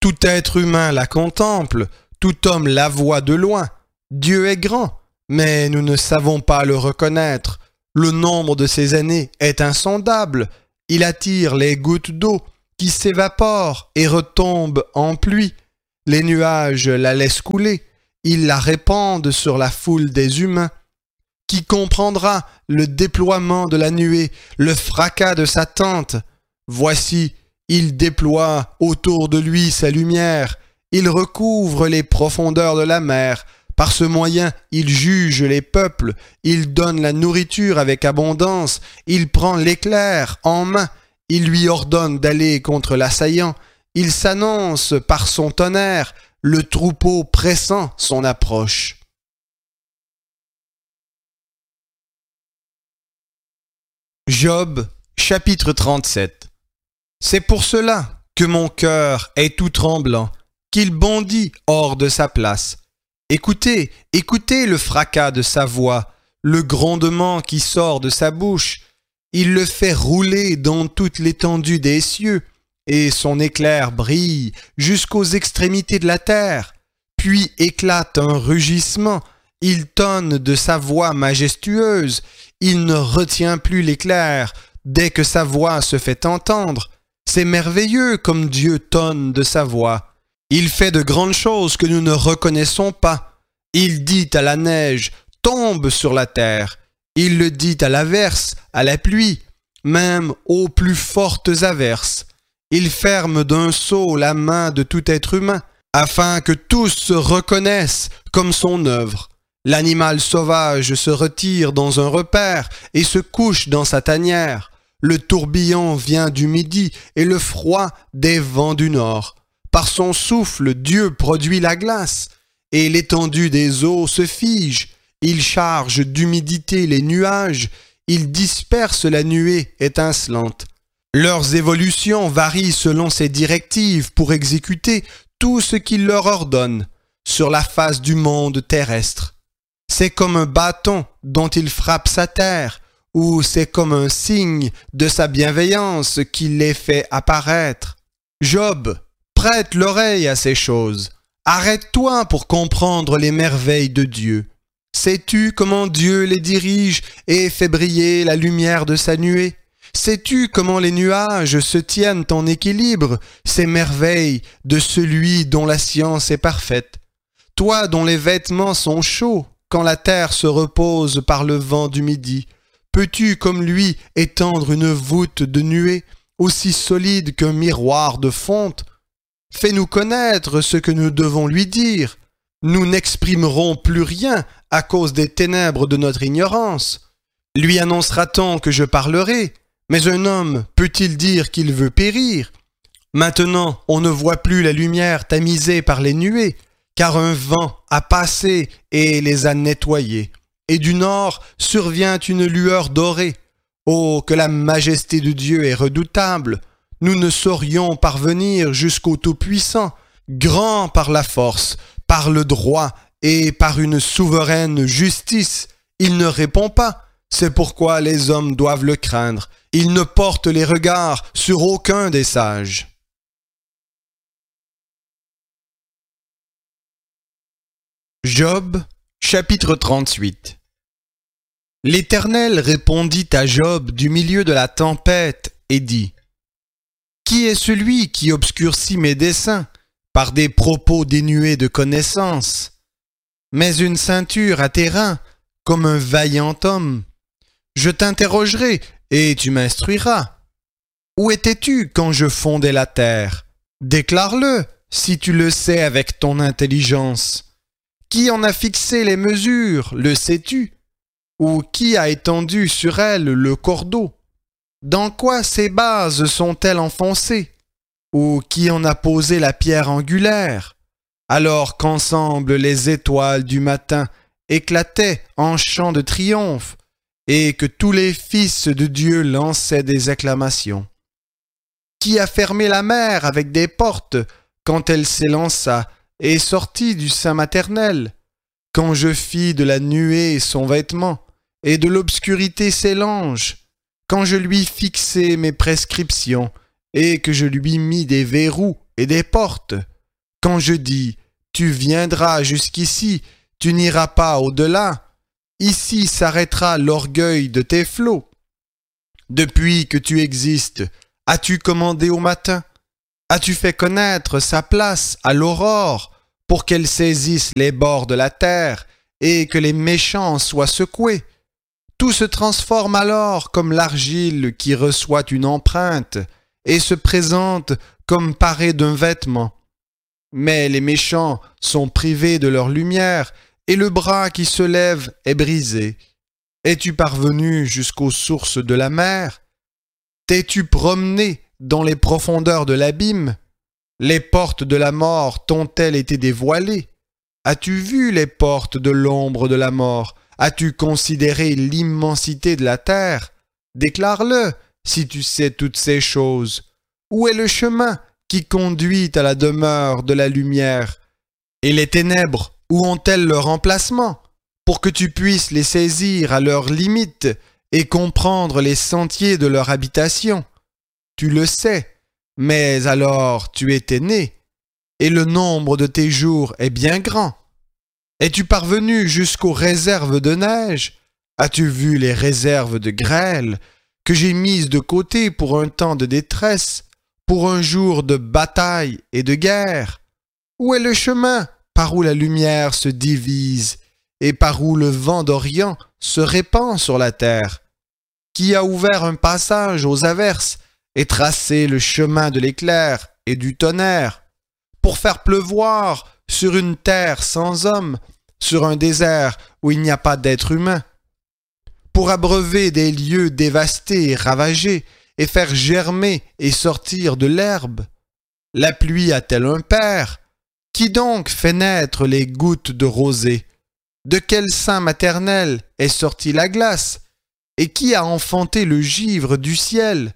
Tout être humain la contemple, tout homme la voit de loin. Dieu est grand, mais nous ne savons pas le reconnaître. Le nombre de ses années est insondable. Il attire les gouttes d'eau qui s'évaporent et retombent en pluie. Les nuages la laissent couler. Ils la répandent sur la foule des humains. Qui comprendra le déploiement de la nuée, le fracas de sa tente? Voici, il déploie autour de lui sa lumière. Il recouvre les profondeurs de la mer. Par ce moyen, il juge les peuples, il donne la nourriture avec abondance, il prend l'éclair en main, il lui ordonne d'aller contre l'assaillant, il s'annonce par son tonnerre, le troupeau pressant son approche. Job, chapitre trente-sept. C'est pour cela que mon cœur est tout tremblant, qu'il bondit hors de sa place. Écoutez, écoutez le fracas de sa voix, le grondement qui sort de sa bouche. Il le fait rouler dans toute l'étendue des cieux, et son éclair brille jusqu'aux extrémités de la terre. Puis éclate un rugissement, il tonne de sa voix majestueuse, il ne retient plus l'éclair dès que sa voix se fait entendre. C'est merveilleux comme Dieu tonne de sa voix. Il fait de grandes choses que nous ne reconnaissons pas. Il dit à la neige, tombe sur la terre. Il le dit à l'averse, à la pluie, même aux plus fortes averses. Il ferme d'un sceau la main de tout être humain, afin que tous se reconnaissent comme son œuvre. L'animal sauvage se retire dans un repaire et se couche dans sa tanière. Le tourbillon vient du midi et le froid des vents du nord. Par son souffle, Dieu produit la glace, et l'étendue des eaux se fige. Il charge d'humidité les nuages, il disperse la nuée étincelante. Leurs évolutions varient selon ses directives pour exécuter tout ce qu'il leur ordonne sur la face du monde terrestre. C'est comme un bâton dont il frappe sa terre, ou c'est comme un signe de sa bienveillance qu'il les fait apparaître. Job, prête l'oreille à ces choses. Arrête-toi pour comprendre les merveilles de Dieu. Sais-tu comment Dieu les dirige et fait briller la lumière de sa nuée? Sais-tu comment les nuages se tiennent en équilibre, ces merveilles de celui dont la science est parfaite? Toi dont les vêtements sont chauds quand la terre se repose par le vent du midi, peux-tu comme lui étendre une voûte de nuée aussi solide qu'un miroir de fonte? Fais-nous connaître ce que nous devons lui dire. Nous n'exprimerons plus rien à cause des ténèbres de notre ignorance. Lui annoncera-t-on que je parlerai? Mais un homme peut-il dire qu'il veut périr? Maintenant, on ne voit plus la lumière tamisée par les nuées, car un vent a passé et les a nettoyés. Et du nord survient une lueur dorée. Oh, que la majesté de Dieu est redoutable! Nous ne saurions parvenir jusqu'au Tout-Puissant, grand par la force, par le droit et par une souveraine justice. Il ne répond pas, c'est pourquoi les hommes doivent le craindre. Il ne porte les regards sur aucun des sages. Job, chapitre trente-huit. L'Éternel répondit à Job du milieu de la tempête et dit: Qui est celui qui obscurcit mes desseins par des propos dénués de connaissance? Mets une ceinture à tes reins comme un vaillant homme. Je t'interrogerai et tu m'instruiras. Où étais-tu quand je fondais la terre? Déclare-le si tu le sais avec ton intelligence. Qui en a fixé les mesures, le sais-tu? Ou qui a étendu sur elle le cordeau? Dans quoi ces bases sont-elles enfoncées? Ou qui en a posé la pierre angulaire? Alors qu'ensemble les étoiles du matin éclataient en chants de triomphe, et que tous les fils de Dieu lançaient des acclamations. Qui a fermé la mer avec des portes quand elle s'élança et sortit du sein maternel? Quand je fis de la nuée son vêtement, et de l'obscurité ses langes, quand je lui fixai mes prescriptions, et que je lui mis des verrous et des portes, Quand je dis « tu viendras jusqu'ici, tu n'iras pas au-delà », ici s'arrêtera l'orgueil de tes flots. Depuis que tu existes, as-tu commandé au matin? As-tu fait connaître sa place à l'aurore pour qu'elle saisisse les bords de la terre et que les méchants soient secoués? Tout se transforme alors comme l'argile qui reçoit une empreinte et se présente comme paré d'un vêtement. Mais les méchants sont privés de leur lumière et le bras qui se lève est brisé. Es-tu parvenu jusqu'aux sources de la mer? T'es-tu promené dans les profondeurs de l'abîme? Les portes de la mort t'ont-elles été dévoilées? As-tu vu les portes de l'ombre de la mort? As-tu considéré l'immensité de la terre? Déclare-le, si tu sais toutes ces choses. Où est le chemin qui conduit à la demeure de la lumière? Et les ténèbres, où ont-elles leur emplacement? Pour que tu puisses les saisir à leurs limites et comprendre les sentiers de leur habitation. Tu le sais, mais alors tu étais né, et le nombre de tes jours est bien grand. Es-tu parvenu jusqu'aux réserves de neige? As-tu vu les réserves de grêle que j'ai mises de côté pour un temps de détresse, pour un jour de bataille et de guerre? Où est le chemin par où la lumière se divise et par où le vent d'Orient se répand sur la terre? Qui a ouvert un passage aux averses et tracé le chemin de l'éclair et du tonnerre, pour faire pleuvoir sur une terre sans homme, sur un désert où il n'y a pas d'être humain, pour abreuver des lieux dévastés et ravagés, et faire germer et sortir de l'herbe? La pluie a-t-elle un père? Qui donc fait naître les gouttes de rosée? De quel sein maternel est sortie la glace? Et qui a enfanté le givre du ciel?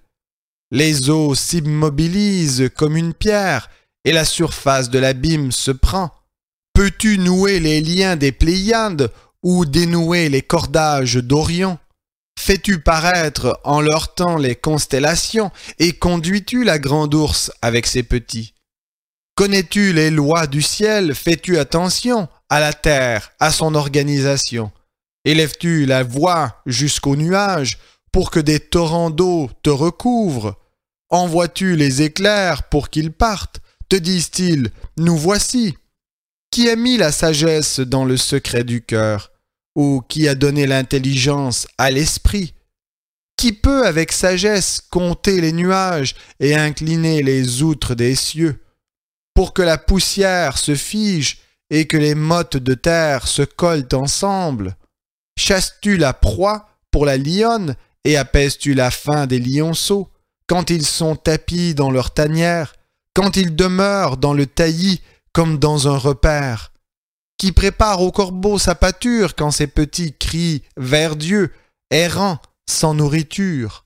Les eaux s'immobilisent comme une pierre, et la surface de l'abîme se prend. Peux-tu nouer les liens des Pléiades ou dénouer les cordages d'Orion? Fais-tu paraître en leur temps les constellations et conduis-tu la grande ours avec ses petits? Connais-tu les lois du ciel? Fais-tu attention à la terre, à son organisation? Élèves-tu la voix jusqu'aux nuages pour que des torrents d'eau te recouvrent? Envoies-tu les éclairs pour qu'ils partent? Te disent-ils, nous voici? Qui a mis la sagesse dans le secret du cœur? Ou qui a donné l'intelligence à l'esprit? Qui peut avec sagesse compter les nuages et incliner les outres des cieux, pour que la poussière se fige et que les mottes de terre se collent ensemble? Chasses-tu la proie pour la lionne et apaises-tu la faim des lionceaux, quand ils sont tapis dans leur tanière, quand ils demeurent dans le taillis comme dans un repaire? Qui prépare au corbeau sa pâture quand ses petits crient vers Dieu, errant sans nourriture?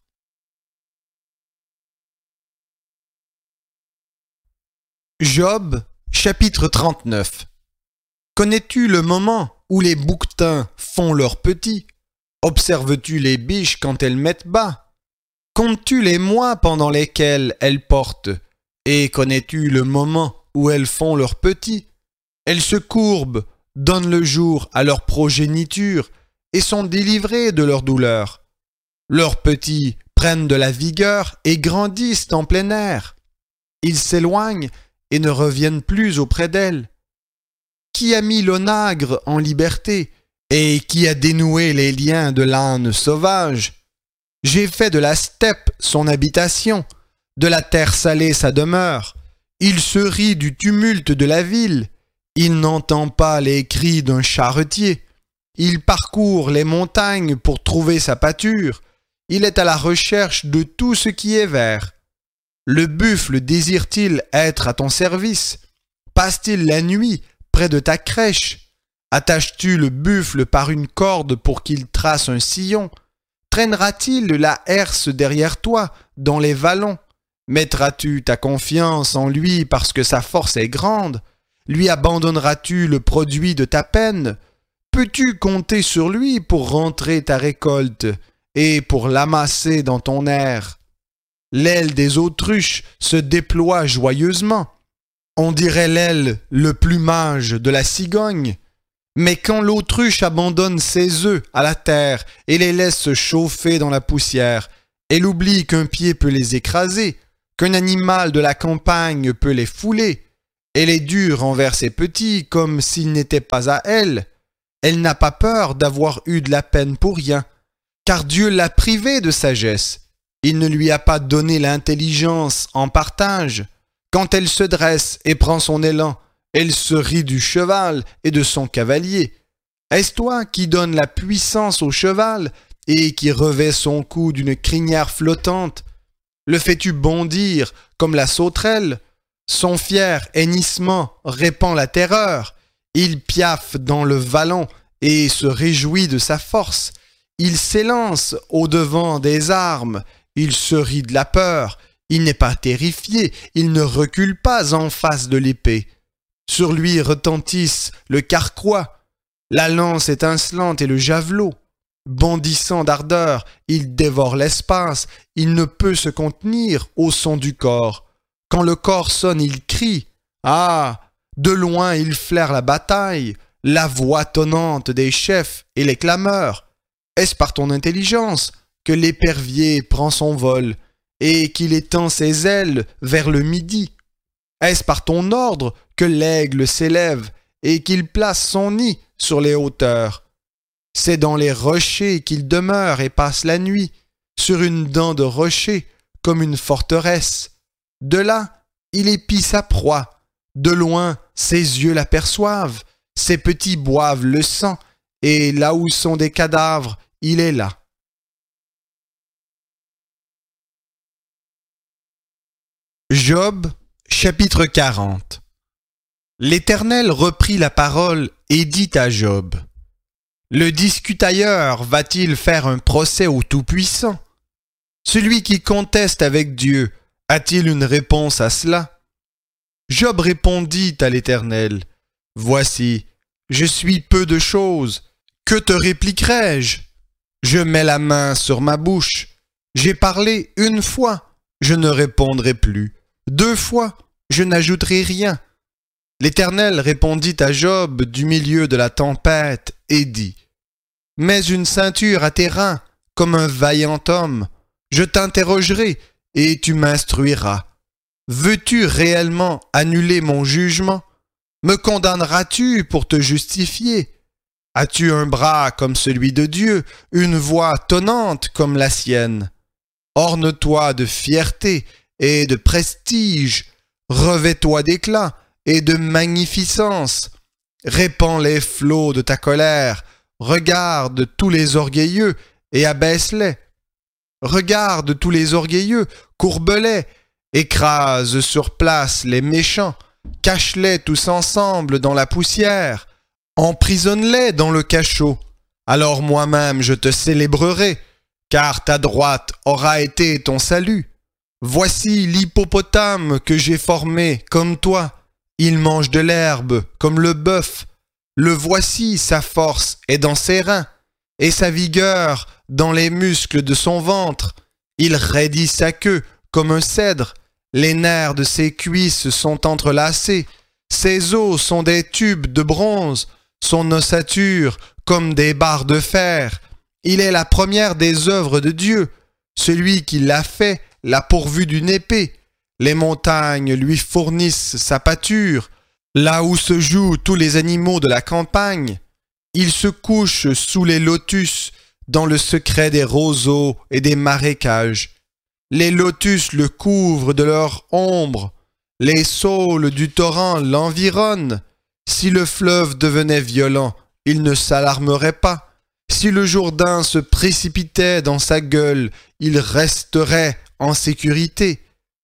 Job, chapitre trente-neuf. Connais-tu le moment où les bouquetins font leurs petits? Observes-tu les biches quand elles mettent bas? Comptes-tu les mois pendant lesquels elles portent? Et connais-tu le moment où elles font leurs petits? Elles se courbent, donnent le jour à leur progéniture et sont délivrées de leur douleur. Leurs petits prennent de la vigueur et grandissent en plein air. Ils s'éloignent et ne reviennent plus auprès d'elles. Qui a mis l'onagre en liberté et qui a dénoué les liens de l'âne sauvage? J'ai fait de la steppe son habitation, de la terre salée sa demeure. Il se rit du tumulte de la ville. Il n'entend pas les cris d'un charretier. Il parcourt les montagnes pour trouver sa pâture. Il est à la recherche de tout ce qui est vert. Le buffle désire-t-il être à ton service? Passe-t-il la nuit près de ta crèche? Attaches-tu le buffle par une corde pour qu'il trace un sillon? Traînera-t-il la herse derrière toi dans les vallons? Mettras-tu ta confiance en lui parce que sa force est grande? Lui abandonneras-tu le produit de ta peine? Peux-tu compter sur lui pour rentrer ta récolte et pour l'amasser dans ton aire? L'aile des autruches se déploie joyeusement. On dirait l'aile, le plumage de la cigogne. Mais quand l'autruche abandonne ses œufs à la terre et les laisse se chauffer dans la poussière, elle oublie qu'un pied peut les écraser, qu'un animal de la campagne peut les fouler. Elle est dure envers ses petits comme s'ils n'étaient pas à elle. Elle n'a pas peur d'avoir eu de la peine pour rien, car Dieu l'a privée de sagesse. Il ne lui a pas donné l'intelligence en partage. Quand elle se dresse et prend son élan, elle se rit du cheval et de son cavalier. Est-ce toi qui donnes la puissance au cheval et qui revêt son cou d'une crinière flottante? Le fais-tu bondir comme la sauterelle? Son fier hennissement répand la terreur. Il piaffe dans le vallon et se réjouit de sa force. Il s'élance au-devant des armes. Il se rit de la peur. Il n'est pas terrifié. Il ne recule pas en face de l'épée. Sur lui retentissent le carquois, la lance étincelante et le javelot. Bondissant d'ardeur, il dévore l'espace. Il ne peut se contenir au son du corps. Quand le corps sonne, il crie. Ah! De loin, il flaire la bataille, la voix tonnante des chefs et les clameurs. Est-ce par ton intelligence que l'épervier prend son vol et qu'il étend ses ailes vers le midi? Est-ce par ton ordre que l'aigle s'élève et qu'il place son nid sur les hauteurs? C'est dans les rochers qu'il demeure et passe la nuit, sur une dent de rocher comme une forteresse. De là, il épie sa proie. De loin, ses yeux l'aperçoivent, ses petits boivent le sang, et là où sont des cadavres, il est là. Job, chapitre quarante. L'Éternel reprit la parole et dit à Job: Le discutailleur va-t-il faire un procès au Tout-Puissant? Celui qui conteste avec Dieu, a-t-il une réponse à cela? Job répondit à l'Éternel: Voici, je suis peu de choses. Que te répliquerai-je? Je mets la main sur ma bouche. J'ai parlé une fois, je ne répondrai plus. Deux fois, je n'ajouterai rien. L'Éternel répondit à Job du milieu de la tempête et dit: Mets une ceinture à tes reins, comme un vaillant homme. Je t'interrogerai et tu m'instruiras. Veux-tu réellement annuler mon jugement? Me condamneras-tu pour te justifier? As-tu un bras comme celui de Dieu, une voix tonnante comme la sienne? Orne-toi de fierté et de prestige, revêt-toi d'éclat et de magnificence. Répands les flots de ta colère, regarde tous les orgueilleux et abaisse-les. Regarde tous les orgueilleux, courbe-les, écrase sur place les méchants, cache-les tous ensemble dans la poussière, emprisonne-les dans le cachot. Alors moi-même je te célébrerai, car ta droite aura été ton salut. Voici l'hippopotame que j'ai formé comme toi. Il mange de l'herbe comme le bœuf. Le voici, sa force est dans ses reins, et sa vigueur dans les muscles de son ventre. Il raidit sa queue comme un cèdre. Les nerfs de ses cuisses sont entrelacés. Ses os sont des tubes de bronze. Son ossature comme des barres de fer. Il est la première des œuvres de Dieu. Celui qui l'a fait l'a pourvu d'une épée. Les montagnes lui fournissent sa pâture. Là où se jouent tous les animaux de la campagne, il se couche sous les lotus, dans le secret des roseaux et des marécages. Les lotus le couvrent de leur ombre. Les saules du torrent l'environnent. Si le fleuve devenait violent, il ne s'alarmerait pas. Si le Jourdain se précipitait dans sa gueule, il resterait en sécurité.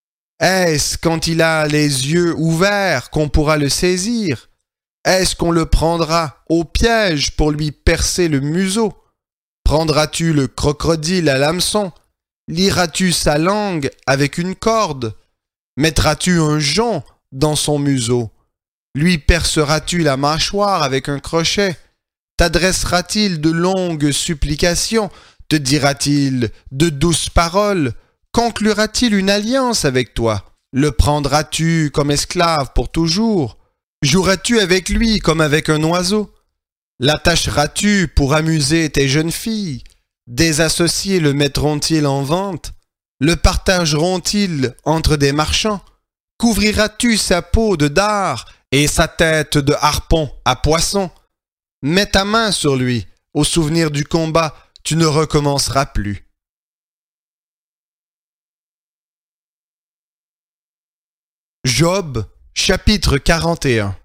Est-ce quand il a les yeux ouverts qu'on pourra le saisir? Est-ce qu'on le prendra au piège pour lui percer le museau? Prendras-tu le crocodile à l'hameçon? Lieras-tu sa langue avec une corde? Mettras-tu un jonc dans son museau? Lui perceras-tu la mâchoire avec un crochet? T'adressera-t-il de longues supplications? Te dira-t-il de douces paroles? Conclura-t-il une alliance avec toi? Le prendras-tu comme esclave pour toujours? Joueras-tu avec lui comme avec un oiseau? L'attacheras-tu pour amuser tes jeunes filles? Des associés le mettront-ils en vente? Le partageront-ils entre des marchands? Couvriras-tu sa peau de dard et sa tête de harpon à poisson? Mets ta main sur lui, au souvenir du combat, tu ne recommenceras plus. Job, chapitre quarante et un.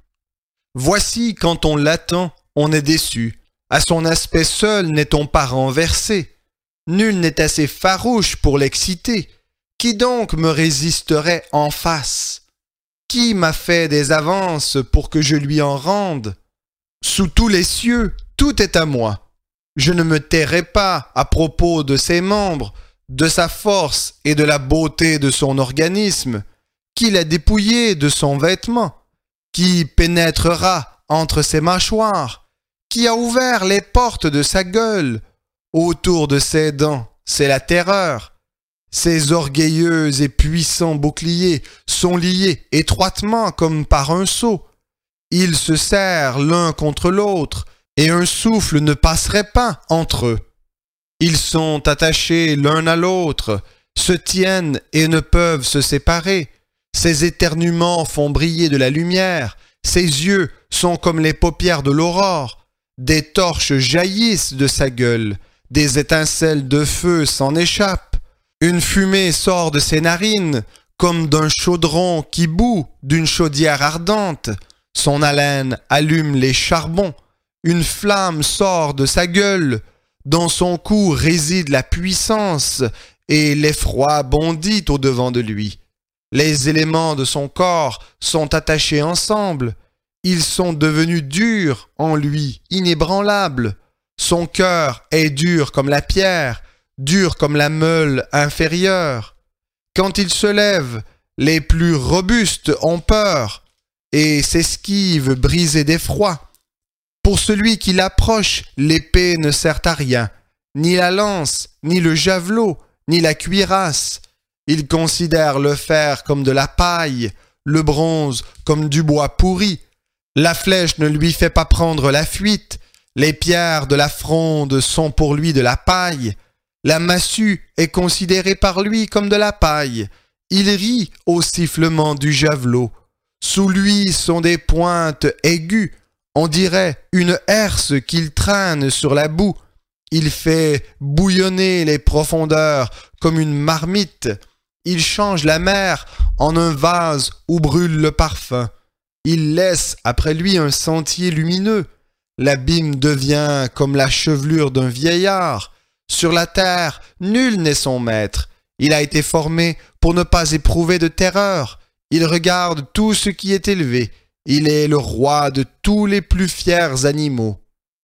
Voici quand on l'attend, on est déçu. À son aspect seul n'est-on pas renversé. Nul n'est assez farouche pour l'exciter. Qui donc me résisterait en face? Qui m'a fait des avances pour que je lui en rende? Sous tous les cieux, tout est à moi. Je ne me tairai pas à propos de ses membres, de sa force et de la beauté de son organisme. Qui l'a dépouillé de son vêtement? Qui pénétrera entre ses mâchoires? Qui a ouvert les portes de sa gueule? Autour de ses dents, c'est la terreur. Ses orgueilleux et puissants boucliers sont liés étroitement comme par un sceau. Ils se serrent l'un contre l'autre, et un souffle ne passerait pas entre eux. Ils sont attachés l'un à l'autre, se tiennent et ne peuvent se séparer. Ses éternuements font briller de la lumière, ses yeux sont comme les paupières de l'aurore. Des torches jaillissent de sa gueule, des étincelles de feu s'en échappent. Une fumée sort de ses narines, comme d'un chaudron qui bout d'une chaudière ardente. Son haleine allume les charbons. Une flamme sort de sa gueule. Dans son cou réside la puissance, et l'effroi bondit au-devant de lui. Les éléments de son corps sont attachés ensemble. Ils sont devenus durs en lui, inébranlables. Son cœur est dur comme la pierre, dur comme la meule inférieure. Quand il se lève, les plus robustes ont peur et s'esquivent brisés d'effroi. Pour celui qui l'approche, l'épée ne sert à rien, ni la lance, ni le javelot, ni la cuirasse. Il considère le fer comme de la paille, le bronze comme du bois pourri. La flèche ne lui fait pas prendre la fuite. Les pierres de la fronde sont pour lui de la paille. La massue est considérée par lui comme de la paille. Il rit au sifflement du javelot. Sous lui sont des pointes aiguës. On dirait une herse qu'il traîne sur la boue. Il fait bouillonner les profondeurs comme une marmite. Il change la mer en un vase où brûle le parfum. Il laisse après lui un sentier lumineux. L'abîme devient comme la chevelure d'un vieillard. Sur la terre, nul n'est son maître. Il a été formé pour ne pas éprouver de terreur. Il regarde tout ce qui est élevé. Il est le roi de tous les plus fiers animaux.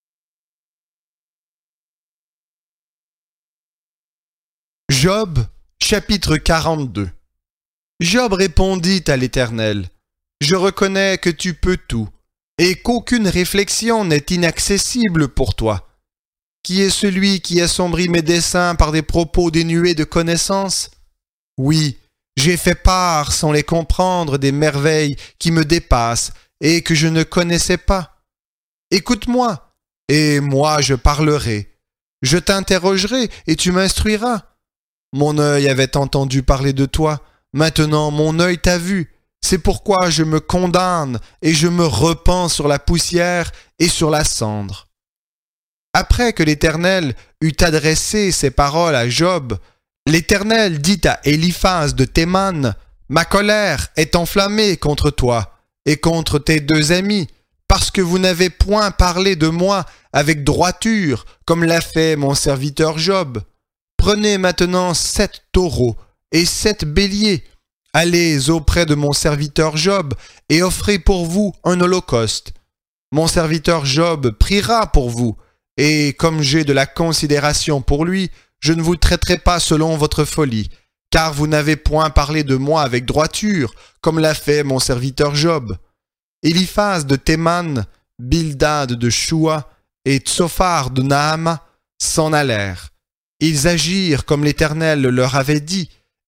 Job, chapitre quarante-deux. Job répondit à l'Éternel: Je reconnais que tu peux tout, et qu'aucune réflexion n'est inaccessible pour toi. Qui est celui qui assombrit mes desseins par des propos dénués de connaissance? Oui, j'ai fait part sans les comprendre des merveilles qui me dépassent et que je ne connaissais pas. Écoute-moi, et moi je parlerai. Je t'interrogerai et tu m'instruiras. Mon œil avait entendu parler de toi, maintenant mon œil t'a vu. C'est pourquoi je me condamne et je me repens sur la poussière et sur la cendre. Après que l'Éternel eut adressé ces paroles à Job, l'Éternel dit à Éliphaz de Théman: Ma colère est enflammée contre toi et contre tes deux amis, parce que vous n'avez point parlé de moi avec droiture, comme l'a fait mon serviteur Job. Prenez maintenant sept taureaux et sept béliers. Allez auprès de mon serviteur Job et offrez pour vous un holocauste. Mon serviteur Job priera pour vous, et comme j'ai de la considération pour lui, je ne vous traiterai pas selon votre folie, car vous n'avez point parlé de moi avec droiture, comme l'a fait mon serviteur Job. Éliphaz de Théman, Bildad de Shua et Tsophar de Naama s'en allèrent. Ils agirent comme l'Éternel leur avait dit,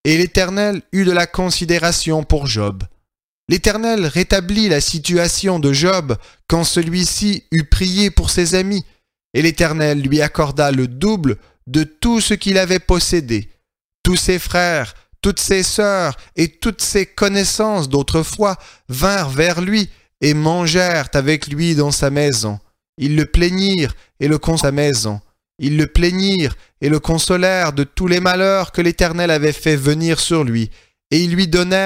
Et l'Éternel eut de la considération pour Job. L'Éternel rétablit la situation de Job quand celui-ci eut prié pour ses amis, et l'Éternel lui accorda le double de tout ce qu'il avait possédé. Tous ses frères, toutes ses sœurs et toutes ses connaissances d'autrefois vinrent vers lui et mangèrent avec lui dans sa maison. Ils le plaignirent et le consolèrent sa maison. Ils le plaignirent et le consolèrent de tous les malheurs que l'Éternel avait fait venir sur lui, et ils lui donnèrent